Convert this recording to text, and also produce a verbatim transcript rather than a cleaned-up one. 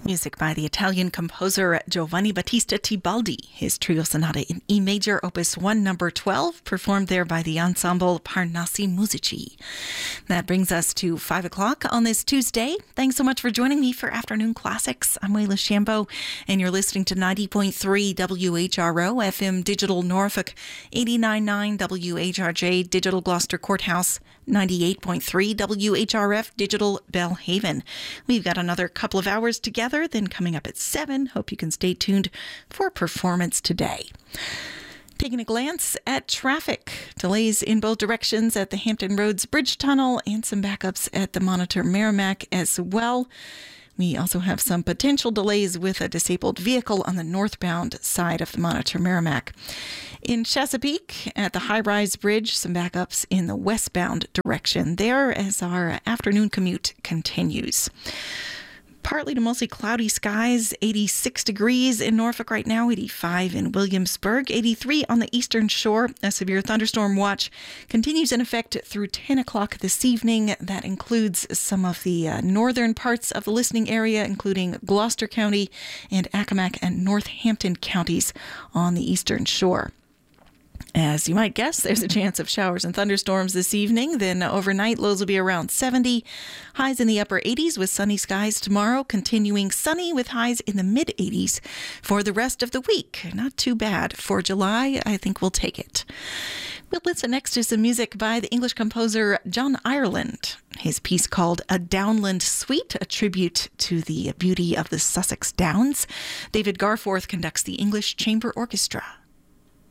Music by the Italian composer Giovanni Battista Tibaldi. His trio sonata in E major, opus one, number twelve, performed there by the ensemble Parnassi Musici. That brings us to five o'clock on this Tuesday. Thanks so much for joining me for Afternoon Classics. I'm Wayla Shambo, and you're listening to ninety point three W H R O, F M Digital Norfolk, eighty-nine point nine W H R J Digital Gloucester Courthouse, ninety-eight point three W H R F Digital Belhaven. We've got another couple of hours together. Then coming up at seven, hope you can stay tuned for performance today. Taking a glance at traffic, delays in both directions at the Hampton Roads Bridge Tunnel and some backups at the Monitor Merrimack as well. We also have some potential delays with a disabled vehicle on the northbound side of the Monitor Merrimack. In Chesapeake, at the High Rise Bridge, some backups in the westbound direction there as our afternoon commute continues. Partly to mostly cloudy skies, eighty-six degrees in Norfolk right now, eighty-five in Williamsburg, eighty-three on the eastern shore. A severe thunderstorm watch continues in effect through ten o'clock this evening. That includes some of the uh, northern parts of the listening area, including Gloucester County and Accomack and Northampton counties on the eastern shore. As you might guess, there's a chance of showers and thunderstorms this evening. Then overnight, lows will be around seventy. Highs in the upper eighties with sunny skies tomorrow. Continuing sunny with highs in the mid-eighties for the rest of the week. Not too bad. For July, I think we'll take it. We'll listen next to some music by the English composer John Ireland. His piece called A Downland Suite, a tribute to the beauty of the Sussex Downs. David Garforth conducts the English Chamber Orchestra.